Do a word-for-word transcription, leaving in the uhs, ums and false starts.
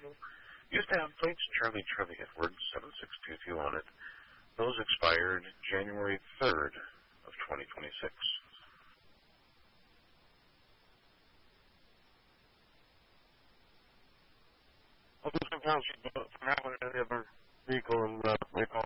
Used to have plates Charlie Charlie Edwards seven six two two on it. Those expired January third of twenty twenty-six. I'll do some counts from having any other vehicle and uh, recall.